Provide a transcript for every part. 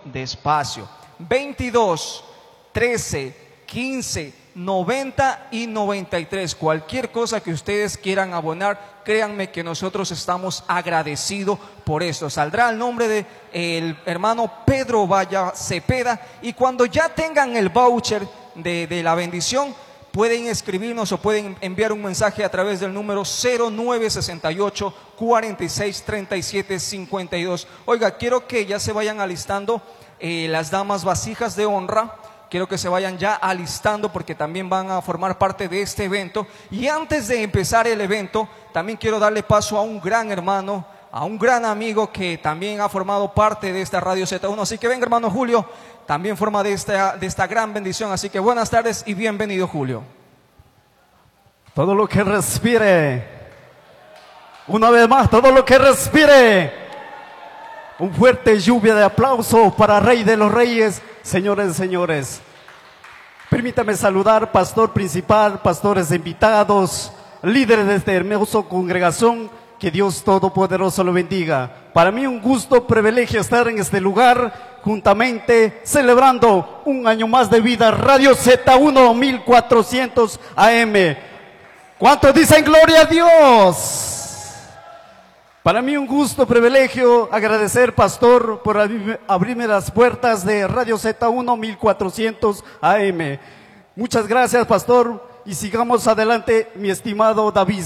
despacio. 22, 13, 15, 90 y 93. Cualquier cosa que ustedes quieran abonar, créanme que nosotros estamos agradecidos por eso. Saldrá el nombre del hermano Pedro Vaya Cepeda, y cuando ya tengan el voucher de la bendición, pueden escribirnos o pueden enviar un mensaje a través del número 0968 46 37 52. Oiga, quiero que ya se vayan alistando las damas vasijas de honra. Quiero que se vayan ya alistando porque también van a formar parte de este evento. Y antes de empezar el evento, también quiero darle paso a un gran hermano, a un gran amigo que también ha formado parte de esta Radio Z1. Así que venga, hermano Julio, también forma de esta gran bendición. Así que buenas tardes y bienvenido, Julio. Todo lo que respire, una vez más, todo lo que respire, un fuerte lluvia de aplauso para Rey de los Reyes. Señores, señores, permítame saludar pastor principal, pastores invitados, líderes de esta hermosa congregación. Que Dios Todopoderoso lo bendiga. Para mí un gusto, privilegio estar en este lugar juntamente celebrando un año más de vida. Radio Z1 1400 AM. ¿Cuántos dicen gloria a Dios? Para mí un gusto, privilegio agradecer, pastor, por abrirme las puertas de Radio Z1 1400 AM. Muchas gracias, pastor, y sigamos adelante, mi estimado David.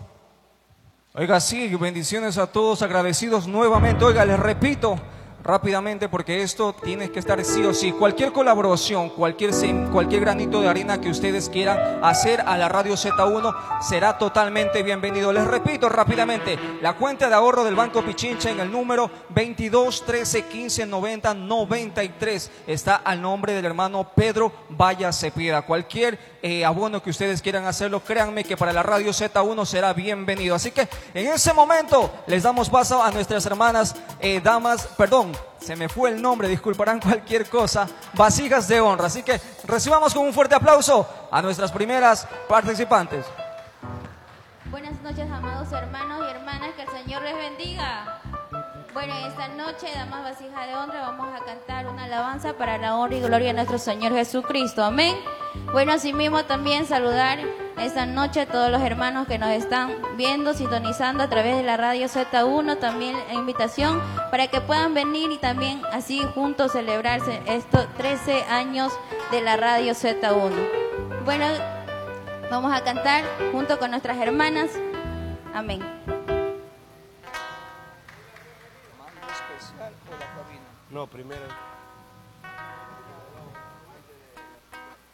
Oiga, sí, bendiciones a todos, agradecidos nuevamente. Oiga, les repito rápidamente porque esto tiene que estar sí o sí. Cualquier colaboración, cualquier granito de arena que ustedes quieran hacer a la Radio Z1 será totalmente bienvenido. Les repito rápidamente, la cuenta de ahorro del Banco Pichincha en el número 22 13 15 90 93 está al nombre del hermano Pedro Vaya Cepeda. Cualquier abono que ustedes quieran hacerlo, créanme que para la Radio Z1 será bienvenido. Así que en ese momento les damos paso a nuestras hermanas damas, perdón, se me fue el nombre, disculparán cualquier cosa, vasijas de honra. Así que recibamos con un fuerte aplauso a nuestras primeras participantes. Buenas noches, amados hermanos y hermanas, que el Señor les bendiga. Bueno, esta noche, damas vasijas de honra, vamos a cantar una alabanza para la honra y gloria de nuestro Señor Jesucristo. Amén. Bueno, asimismo también saludar esta noche a todos los hermanos que nos están viendo, sintonizando a través de la Radio Z1, también la invitación para que puedan venir y también así juntos celebrarse estos 13 años de la Radio Z1. Bueno, vamos a cantar junto con nuestras hermanas. Amén. No, primero.